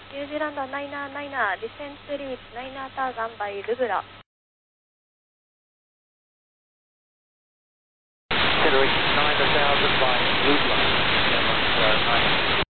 ニュージーランドナイナーナイナー、ディセントリーチナイナーターザンバイルブラ。 Considering 9000 by Lubla, Netherlands 9.